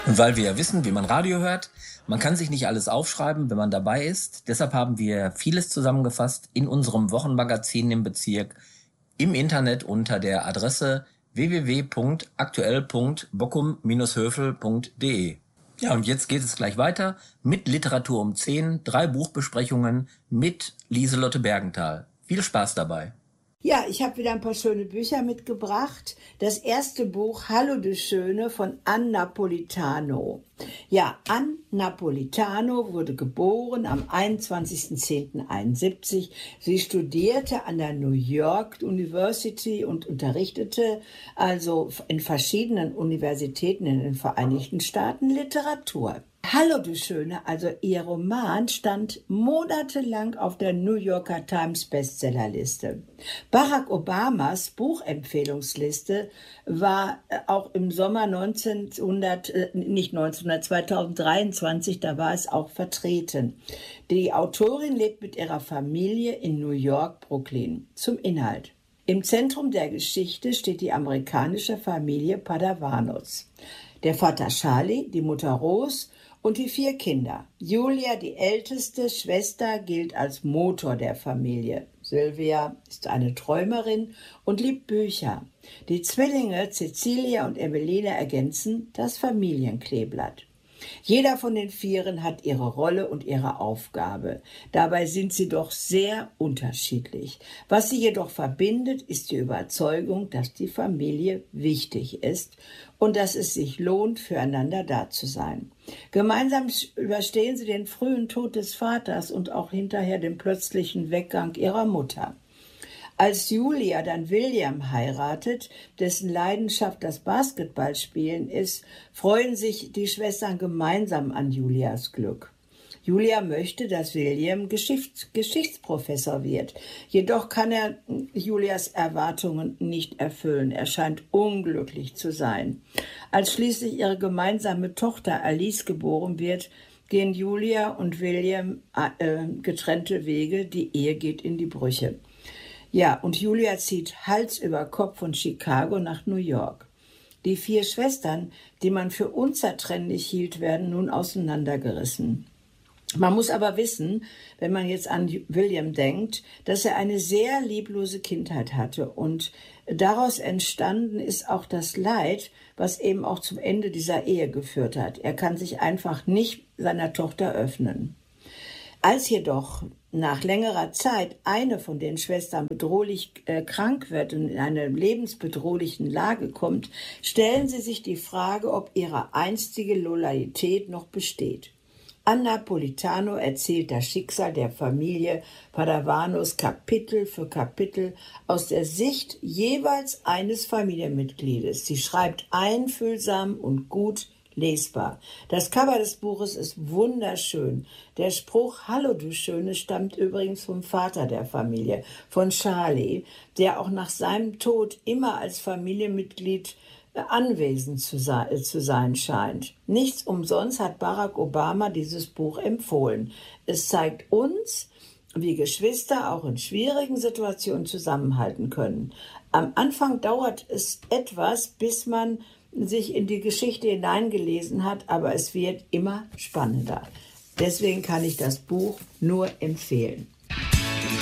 Und weil wir ja wissen, wie man Radio hört, man kann sich nicht alles aufschreiben, wenn man dabei ist. Deshalb haben wir vieles zusammengefasst in unserem Wochenmagazin im Bezirk im Internet unter der Adresse www.aktuell.bockum-hövel.de. Ja, und jetzt geht es gleich weiter mit Literatur um 10, 3 Buchbesprechungen mit Lieselotte Bergenthal. Viel Spaß dabei. Ja, ich habe wieder ein paar schöne Bücher mitgebracht. Das erste Buch, Hallo du Schöne, von Ann Napolitano. Ja, Ann Napolitano wurde geboren am 21.10.71. Sie studierte an der New York University und unterrichtete also in verschiedenen Universitäten in den Vereinigten Staaten Literatur. Hallo du Schöne, also ihr Roman, stand monatelang auf der New Yorker Times Bestsellerliste. Barack Obamas Buchempfehlungsliste war auch im Sommer 2023, da war es auch vertreten. Die Autorin lebt mit ihrer Familie in New York, Brooklyn. Zum Inhalt. Im Zentrum der Geschichte steht die amerikanische Familie Padavanos. Der Vater Charlie, die Mutter Rose und die 4 Kinder. Julia, die älteste Schwester, gilt als Motor der Familie. Sylvia ist eine Träumerin und liebt Bücher. Die Zwillinge Cecilia und Eveline ergänzen das Familienkleeblatt. Jeder von den 4 hat ihre Rolle und ihre Aufgabe. Dabei sind sie doch sehr unterschiedlich. Was sie jedoch verbindet, ist die Überzeugung, dass die Familie wichtig ist und dass es sich lohnt, füreinander da zu sein. Gemeinsam überstehen sie den frühen Tod des Vaters und auch hinterher den plötzlichen Weggang ihrer Mutter. Als Julia dann William heiratet, dessen Leidenschaft das Basketballspielen ist, freuen sich die Schwestern gemeinsam an Julias Glück. Julia möchte, dass William Geschichtsprofessor wird. Jedoch kann er Julias Erwartungen nicht erfüllen. Er scheint unglücklich zu sein. Als schließlich ihre gemeinsame Tochter Alice geboren wird, gehen Julia und William getrennte Wege. Die Ehe geht in die Brüche. Ja, und Julia zieht Hals über Kopf von Chicago nach New York. Die 4 Schwestern, die man für unzertrennlich hielt, werden nun auseinandergerissen. Man muss aber wissen, wenn man jetzt an William denkt, dass er eine sehr lieblose Kindheit hatte und daraus entstanden ist auch das Leid, was eben auch zum Ende dieser Ehe geführt hat. Er kann sich einfach nicht seiner Tochter öffnen. Als jedoch nach längerer Zeit eine von den Schwestern bedrohlich krank wird und in eine lebensbedrohlichen Lage kommt, stellen sie sich die Frage, ob ihre einstige Loyalität noch besteht. Ann Napolitano erzählt das Schicksal der Familie Padavanos Kapitel für Kapitel aus der Sicht jeweils eines Familienmitgliedes. Sie schreibt einfühlsam und gut lesbar. Das Cover des Buches ist wunderschön. Der Spruch "Hallo du Schöne" stammt übrigens vom Vater der Familie, von Charlie, der auch nach seinem Tod immer als Familienmitglied anwesend zu sein scheint. Nichts umsonst hat Barack Obama dieses Buch empfohlen. Es zeigt uns, wie Geschwister auch in schwierigen Situationen zusammenhalten können. Am Anfang dauert es etwas, bis man sich in die Geschichte hineingelesen hat, aber es wird immer spannender. Deswegen kann ich das Buch nur empfehlen.